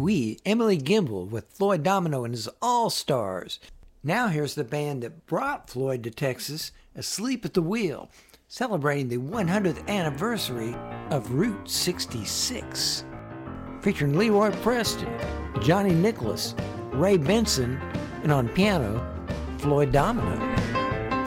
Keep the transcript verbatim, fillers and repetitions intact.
Wee, Emily Gimble with Floyd Domino and his All-Stars. Now here's the band that brought Floyd to Texas, Asleep at the Wheel, celebrating the one hundredth anniversary of Route sixty-six. Featuring Leroy Preston, Johnny Nicholas, Ray Benson, and on piano, Floyd Domino.